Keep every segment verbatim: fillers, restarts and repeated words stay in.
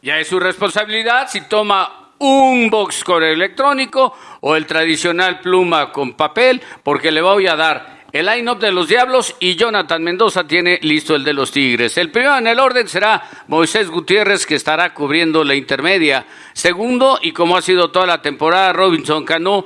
Ya es su responsabilidad si toma un box score electrónico o el tradicional pluma con papel, porque le voy a dar el line-up de los Diablos y Jonathan Mendoza tiene listo el de los Tigres. El primero en el orden será Moisés Gutiérrez, que estará cubriendo la intermedia. Segundo, y como ha sido toda la temporada, Robinson Cano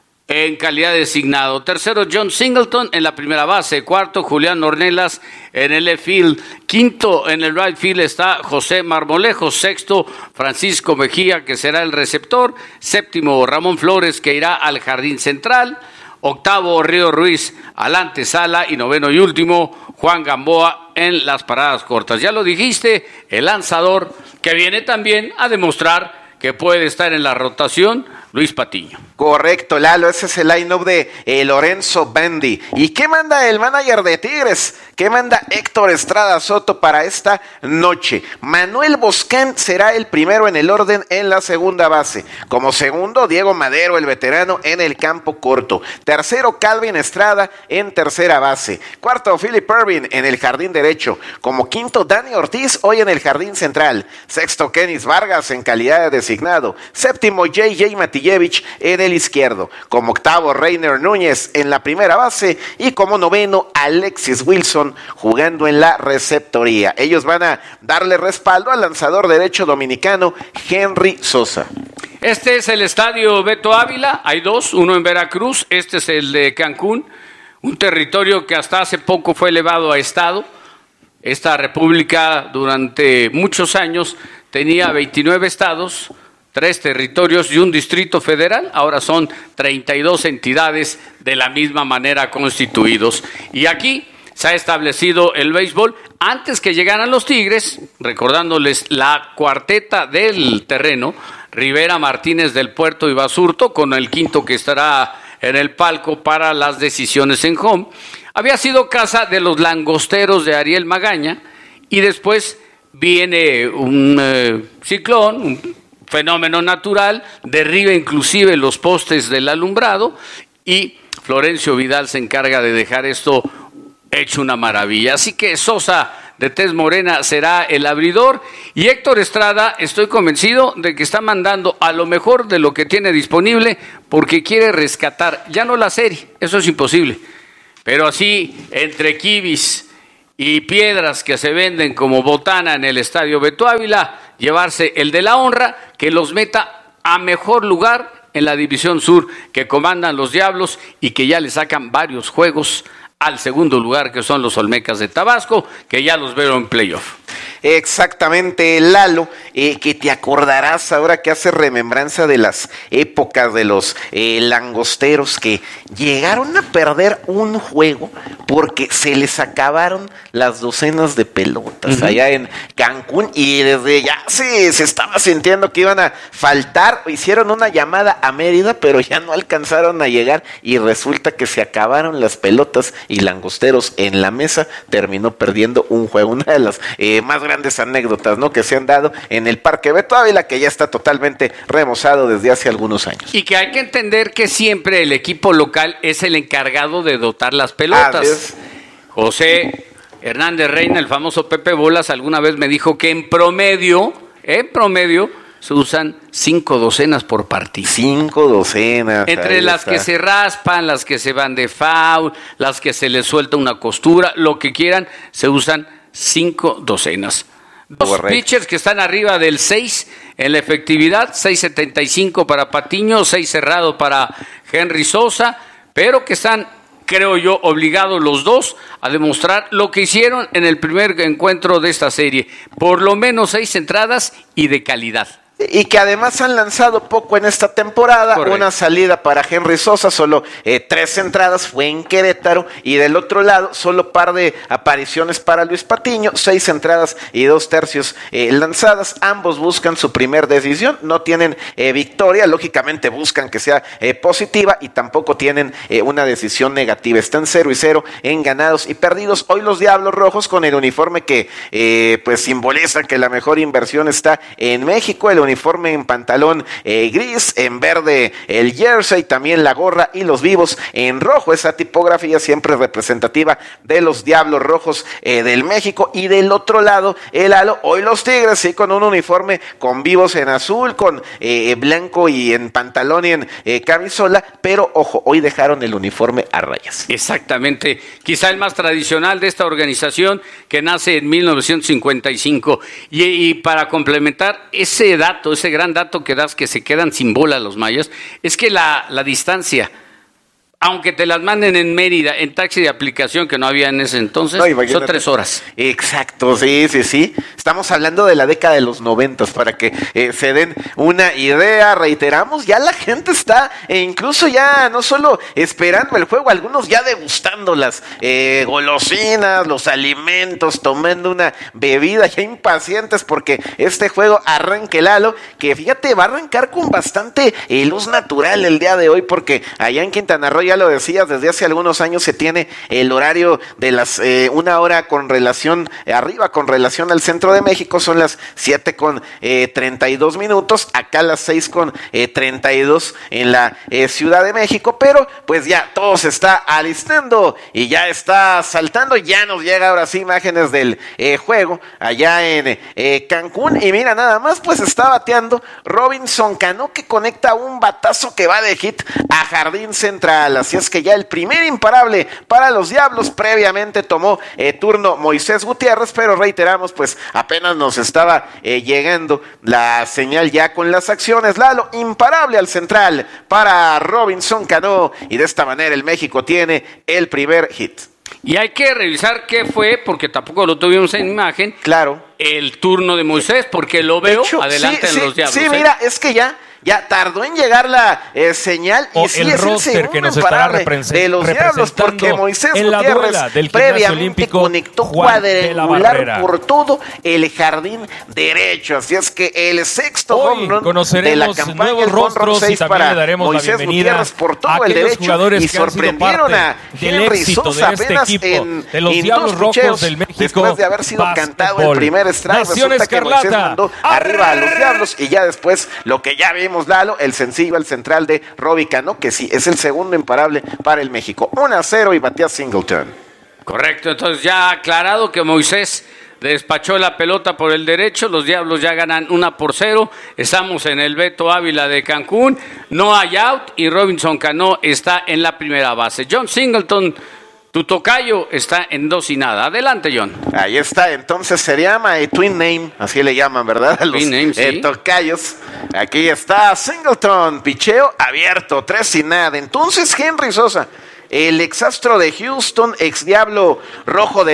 en calidad de designado. Tercero, John Singleton en la primera base. Cuarto, Julián Ornelas en el left field. Quinto, en el right field está José Marmolejo. Sexto, Francisco Mejía, que será el receptor. Séptimo, Ramón Flores, que irá al jardín central. Octavo, Río Ruiz al antesala. Y noveno y último, Juan Gamboa en las paradas cortas. Ya lo dijiste, el lanzador que viene también a demostrar que puede estar en la rotación, Luis Patiño. Correcto, Lalo, ese es el line-up de eh, Lorenzo Bendy. ¿Y qué manda el manager de Tigres? ¿Qué manda Héctor Estrada Soto para esta noche? Manuel Boscán será el primero en el orden en la segunda base. Como segundo, Diego Madero, el veterano, en el campo corto. Tercero, Calvin Estrada en tercera base. Cuarto, Philip Irvin en el jardín derecho. Como quinto, Dani Ortiz, hoy en el jardín central. Sexto, Kenis Vargas en calidad de designado. Séptimo, J J Matillevich en el izquierdo. Como octavo, Reiner Núñez en la primera base. Y como noveno, Alexis Wilson jugando en la receptoría. Ellos van a darle respaldo al lanzador derecho dominicano Henry Sosa. Este es el estadio Beto Ávila. Hay dos, uno en Veracruz. Este es el de Cancún, un territorio que hasta hace poco fue elevado a estado. Esta república durante muchos años tenía veintinueve estados, tres territorios y un distrito federal. Ahora son treinta y dos entidades de la misma manera constituidos. Y aquí se ha establecido el béisbol. Antes que llegaran los Tigres, recordándoles la cuarteta del terreno, Rivera, Martínez del Puerto y Basurto, con el quinto que estará en el palco para las decisiones en home, había sido casa de los langosteros de Ariel Magaña, y después viene un eh, ciclón, un fenómeno natural, derriba inclusive los postes del alumbrado, y Florencio Vidal se encarga de dejar esto hecho una maravilla. Así que Sosa, de tez morena, será el abridor, y Héctor Estrada, estoy convencido de que está mandando a lo mejor de lo que tiene disponible, porque quiere rescatar, ya no la serie, eso es imposible, pero así entre quibis y piedras que se venden como botana en el estadio Beto Ávila, llevarse el de la honra, que los meta a mejor lugar en la división sur que comandan los Diablos y que ya le sacan varios juegos al segundo lugar, que son los Olmecas de Tabasco, que ya los veo en playoff. Exactamente, Lalo, eh, que te acordarás ahora que hace remembranza de las épocas de los eh, langosteros que llegaron a perder un juego porque se les acabaron las docenas de pelotas uh-huh. allá en Cancún, y desde ya se, se estaba sintiendo que iban a faltar. Hicieron una llamada a Mérida, pero ya no alcanzaron a llegar, y resulta que se acabaron las pelotas y Langosteros en la mesa terminó perdiendo un juego. Una de las eh, más grandes anécdotas, ¿no?, que se han dado en el Parque Beto Ávila, que ya está totalmente remozado desde hace algunos años. Y que hay que entender que siempre el equipo local es el encargado de dotar las pelotas. José Hernández Reina, el famoso Pepe Bolas, alguna vez me dijo que en promedio, en promedio, se usan cinco docenas por partido. Cinco docenas. Entre las está. que se raspan, las que se van de foul, las que se les suelta una costura, lo que quieran, se usan cinco docenas. Dos Correcto. pitchers que están arriba del seis en la efectividad, seis setenta y cinco para Patiño, seis cerrado para Henry Sosa, pero que están, creo yo, obligados los dos a demostrar lo que hicieron en el primer encuentro de esta serie. Por lo menos seis entradas y de calidad. Y que además han lanzado poco en esta temporada. Correcto. Una salida para Henry Sosa, solo eh, tres entradas, fue en Querétaro, y del otro lado solo par de apariciones para Luis Patiño, seis entradas y dos tercios eh, lanzadas. Ambos buscan su primer decisión, no tienen eh, victoria, lógicamente buscan que sea eh, positiva, y tampoco tienen eh, una decisión negativa. Están cero y cero en ganados y perdidos. Hoy los Diablos Rojos, con el uniforme que eh, pues simboliza que la mejor inversión está en México, el uniforme uniforme en pantalón eh, gris, en verde el jersey, también la gorra y los vivos en rojo, esa tipografía siempre representativa de los Diablos Rojos eh, del México. Y del otro lado el halo, hoy los Tigres, sí, con un uniforme con vivos en azul, con eh, blanco y en pantalón y en eh, camisola, pero ojo, hoy dejaron el uniforme a rayas. Exactamente, quizá el más tradicional de esta organización que nace en mil novecientos cincuenta y cinco. Y, y para complementar ese dato, ese gran dato que das, que se quedan sin bola los mayas, es que la, la distancia, aunque te las manden en Mérida, en taxi de aplicación, que no había en ese entonces, no, son tres horas. Exacto, sí, sí, sí. Estamos hablando de la década de los noventas, para que eh, se den una idea. Reiteramos, ya la gente está, e incluso ya no solo esperando el juego, algunos ya degustando las eh, golosinas, los alimentos, tomando una bebida, ya impacientes porque este juego arranque, Lalo, que fíjate, va a arrancar con bastante eh, luz natural el día de hoy, porque allá en Quintana Roo, ya lo decías, desde hace algunos años se tiene el horario de las eh, una hora con relación, eh, arriba con relación al centro de México, son las siete con treinta y dos minutos, acá las seis con treinta y dos en la eh, Ciudad de México, pero pues ya todo se está alistando y ya está saltando, ya nos llega ahora sí imágenes del eh, juego allá en eh, Cancún, y mira nada más, pues está bateando Robinson Cano, que conecta un batazo que va de hit a jardín central. Así es que ya el primer imparable para los Diablos. Previamente tomó eh, turno Moisés Gutiérrez, pero reiteramos, pues apenas nos estaba eh, llegando la señal ya con las acciones. Lalo, imparable al central para Robinson Cano, y de esta manera el México tiene el primer hit. Y hay que revisar qué fue, porque tampoco lo tuvimos en imagen. Claro. El turno de Moisés, porque lo veo hecho, adelante sí, en sí, los Diablos. Sí, ¿eh? mira, es que ya... Ya tardó en llegar la eh, señal y o sí el es el segundo que nos imparable de los Diablos, porque Moisés Gutiérrez previamente conectó cuadrangular por todo el jardín derecho. Así es que el sexto home run de la campaña, nuevos rostros y también le daremos Moisés la bienvenida Gutiérrez por todo a el derecho, y que sorprendieron a Henry Sosa de este apenas equipo, en, de los en Diablos dos Rojos picheos, del México, después de haber sido cantado el primer strike. Nación Resulta Escarlata. que Moisés mandó arriba a los Diablos, y ya después lo que ya vimos, Lalo, el sencillo al central de Robbie Cano, que sí, es el segundo imparable para el México. uno a cero y batía Singleton. Correcto, entonces ya aclarado que Moisés despachó la pelota por el derecho, los Diablos ya ganan una por cero, estamos en el Beto Ávila de Cancún, no hay out y Robinson Cano está en la primera base. John Singleton, tu tocayo, está en dos y nada. Adelante, John. Ahí está, entonces se llama eh, Twin Name, así le llaman, ¿verdad? A los name, sí. eh, tocayos. Aquí está Singleton, picheo abierto, tres y nada. Entonces Henry Sosa, el exastro de Houston, ex Diablo Rojo de